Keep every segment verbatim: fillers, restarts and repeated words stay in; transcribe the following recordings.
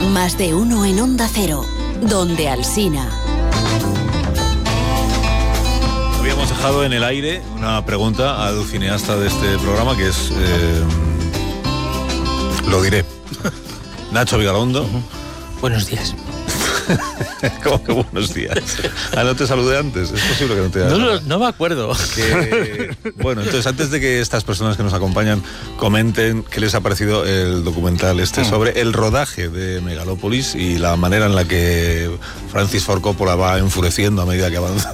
Más de uno en Onda Cero, donde Alsina. Habíamos dejado en el aire una pregunta al cineasta de este programa, que es, eh, lo diré, Nacho Vigalondo. Uh-huh. Buenos días. ¿Cómo que buenos días? Ah, no te saludé antes, es posible que no te haya... No, no, no me acuerdo. Que, bueno, entonces antes de que estas personas que nos acompañan comenten qué les ha parecido el documental este mm. sobre el rodaje de Megalópolis y la manera en la que Francis Ford Coppola va enfureciendo a medida que avanza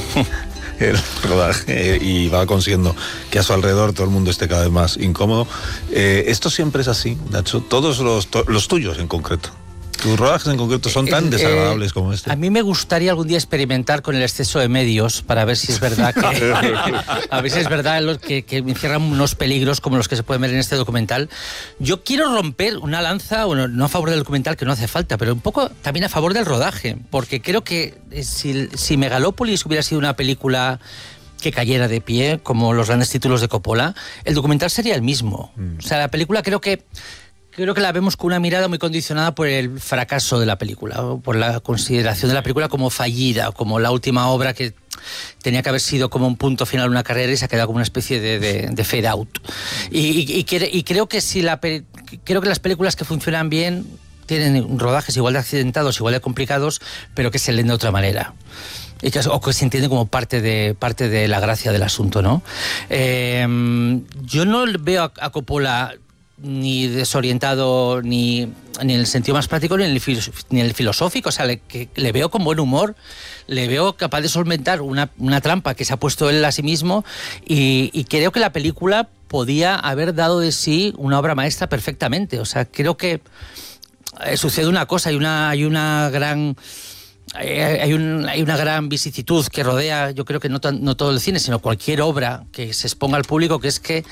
el rodaje y va consiguiendo que a su alrededor todo el mundo esté cada vez más incómodo. Eh, esto siempre es así, Nacho, todos los, to, los tuyos en concreto. ¿Tus rodajes en concreto son tan eh, desagradables eh, como este? A mí me gustaría algún día experimentar con el exceso de medios para ver si es verdad que a ver si es verdad que, que me encierran unos peligros como los que se pueden ver en este documental. Yo quiero romper una lanza, bueno, no a favor del documental, que no hace falta, pero un poco también a favor del rodaje, porque creo que si, si Megalópolis hubiera sido una película que cayera de pie, como los grandes títulos de Coppola, el documental sería el mismo. Mm. O sea, la película creo que Creo que la vemos con una mirada muy condicionada por el fracaso de la película, por la consideración de la película como fallida, como la última obra que tenía que haber sido como un punto final de una carrera y se ha quedado como una especie de, de, de fade out. Y, y, y, y creo que si la creo que las películas que funcionan bien tienen rodajes igual de accidentados, igual de complicados, pero que se leen de otra manera. O que se entiende como parte de, parte de la gracia del asunto, ¿no? Eh, yo no veo a, a Coppola ni desorientado, ni, ni en el sentido más práctico, ni en el, ni en el filosófico. O sea, le, que, le veo con buen humor, le veo capaz de solventar una, una trampa que se ha puesto él a sí mismo y, y creo que la película podía haber dado de sí una obra maestra perfectamente. O sea, creo que eh, sucede una cosa, hay una, hay una gran... Hay, un, hay una gran vicisitud que rodea, yo creo que no, tan, no todo el cine, sino cualquier obra que se exponga al público, que es que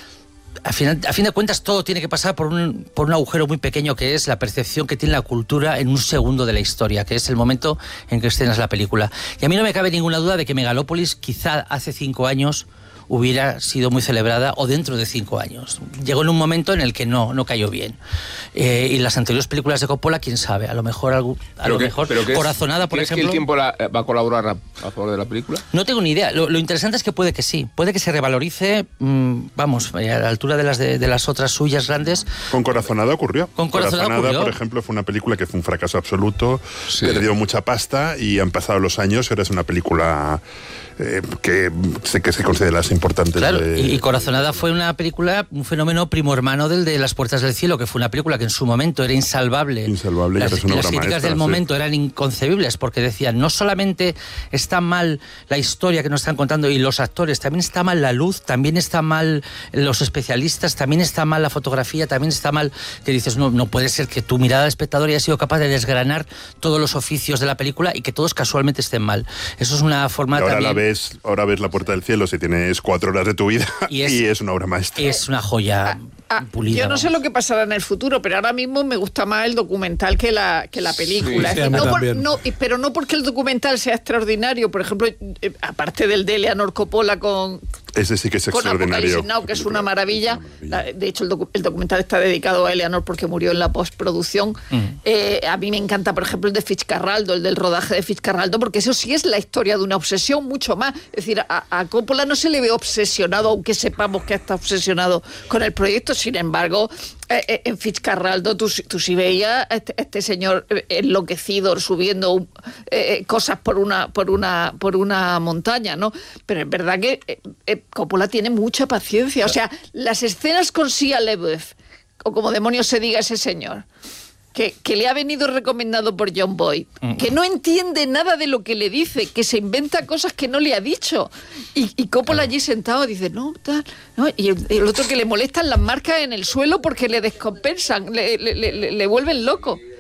A fin, a fin de cuentas todo tiene que pasar por un, por un agujero muy pequeño, que es la percepción que tiene la cultura en un segundo de la historia, que es el momento en que estrenas la película. Y a mí no me cabe ninguna duda de que Megalópolis quizá hace cinco años hubiera sido muy celebrada, o dentro de cinco años. Llegó en un momento en el que no, no cayó bien. Eh, y las anteriores películas de Coppola, quién sabe, a lo mejor algo, a lo que, mejor pero Corazonada, por ejemplo. ¿Crees que el tiempo la, va a colaborar a, a favor de la película? No tengo ni idea. Lo, lo interesante es que puede que sí. Puede que se revalorice, mmm, vamos, a la altura de las de, de las otras suyas grandes. Con Corazonada ocurrió. Con Corazonada, Corazonada ocurrió. por ejemplo, fue una película que fue un fracaso absoluto, sí. perdió mucha pasta y han pasado los años y ahora es una película eh, que, que se considera las importantes. Claro, de... y, y Corazonada fue una película, un fenómeno primo hermano del de Las Puertas del Cielo, que fue una película que en su momento era insalvable. Insalvable, las, que es una las obra críticas maestra, del sí. momento eran inconcebibles, porque decían, no solamente está mal la historia que nos están contando y los actores, también está mal la luz, también está mal los especialistas, también está mal la fotografía, también está mal, que dices, no, no puede ser que tu mirada de espectador haya sido capaz de desgranar todos los oficios de la película y que todos casualmente estén mal. Eso es una forma y ahora también... la ves, ahora ves La Puerta del Cielo si tienes cuatro horas de tu vida y es, y es una obra maestra. Es una joya ah, pulida. Yo no sé lo que pasará en el futuro, pero ahora mismo me gusta más el documental que la, que la película. Sí, es sí, decir, no por, también. no, pero no porque el documental sea extraordinario. Por ejemplo, eh, aparte del de Eleanor Coppola con... Ese sí que es con extraordinario. Apocalipsis Now, que es una maravilla. La, de hecho, el, docu el documental está dedicado a Eleanor porque murió en la postproducción. Mm. Eh, a mí me encanta, por ejemplo, el de Fitzcarraldo, el del rodaje de Fitzcarraldo, porque eso sí es la historia de una obsesión mucho más. Es decir, a, a Coppola no se le ve obsesionado, aunque sepamos que está obsesionado con el proyecto. Sin embargo, eh, en Fitzcarraldo tú, tú sí veías a este, este señor enloquecido subiendo eh, cosas por una, por, una, por una montaña, ¿no? Pero es verdad que... Eh, eh, Coppola tiene mucha paciencia. O sea, las escenas con Shia LaBeouf, o como demonios se diga ese señor, que, que le ha venido recomendado por John Boyd, mm. que no entiende nada de lo que le dice, que se inventa cosas que no le ha dicho. Y, y Coppola allí sentado dice, no, tal, no. Y el, el otro que le molestan las marcas en el suelo porque le descompensan, le, le, le, le vuelven loco.